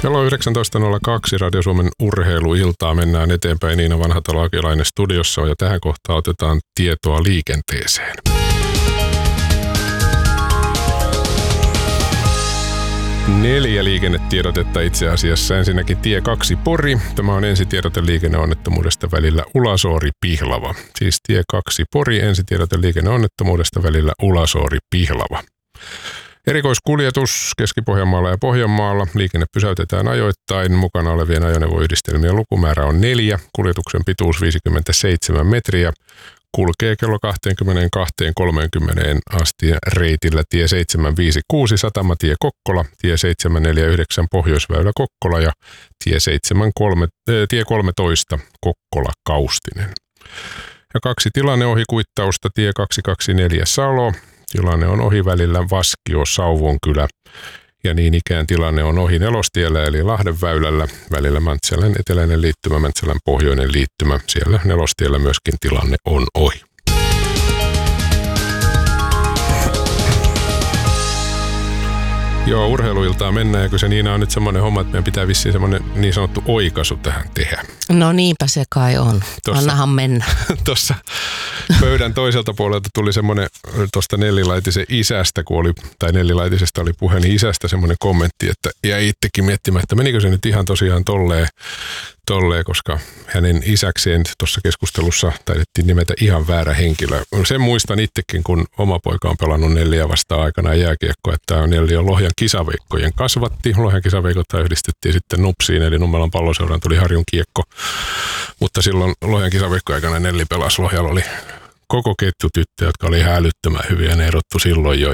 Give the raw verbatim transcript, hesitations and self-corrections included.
Kello on yhdeksäntoista nolla kaksi Radio Suomen urheiluiltaa. Mennään eteenpäin. Niina Vanhatalo-Akilainen studiossa ja tähän kohtaan otetaan tietoa liikenteeseen. Neljä liikennetiedotetta itse asiassa. Ensinnäkin tie kaksi Pori. Tämä on ensitiedote liikenneonnettomuudesta välillä Ulasoori-Pihlava. Siis tie kaksi Pori, ensitiedote liikenneonnettomuudesta välillä Ulasoori-Pihlava. Erikoiskuljetus Keski-Pohjanmaalla ja Pohjanmaalla. Liikenne pysäytetään ajoittain. Mukana olevien ajoneuvoyhdistelmien lukumäärä on neljä. Kuljetuksen pituus viisikymmentäseitsemän metriä. Kulkee kello kaksikymmentäkaksi kolmekymmentä asti reitillä tie seitsemän viisi kuusi Satamatie Kokkola, tie seitsemän neljä yhdeksän Pohjoisväylä Kokkola ja tie, seitsemän kolme, äh, tie kolmetoista Kokkola Kaustinen. Ja kaksi tilanneohikuittausta, tie kaksi kaksi neljä Salo. Tilanne on ohi välillä Vaskio Sauvonkylä ja niin ikään tilanne on ohi Nelostiellä eli Lahdenväylällä välillä Mäntsälän eteläinen liittymä, Mäntsälän pohjoinen liittymä. Siellä Nelostiellä myöskin tilanne on ohi. Joo, urheiluiltaan mennään ja kun se Niina on nyt semmoinen homma, että meidän pitää vissiin semmoinen niin sanottu oikaisu tähän tehdä. No niinpä se kai on. Tossa, Annahan mennä. Tuossa pöydän toiselta puolelta tuli semmoinen tuosta Nellilaitisen isästä, kun oli, tai Nellilaitisesta oli puhe, niin isästä semmoinen kommentti, että jäi itsekin miettimään, että menikö se nyt ihan tosiaan tolleen, tolleen koska hänen isäkseen tuossa keskustelussa taidettiin nimetä ihan väärä henkilö. Sen muistan itsekin, kun oma poika on pelannut Nelliä vastaan aikana jääkiekkoa, että Nelli on Lohjan kisaveikkojen kasvatti. Lohjan kisaveikot yhdistettiin sitten Nupsiin, eli Nummelan Palloseuraan tuli Harjun kiekko. Mutta silloin Lohjan kisaveikko aikana Nelli pelasi. Lohjalla oli koko ketju tyttöjä, jotka oli ihan älyttömän hyviä. Ne erottu silloin jo.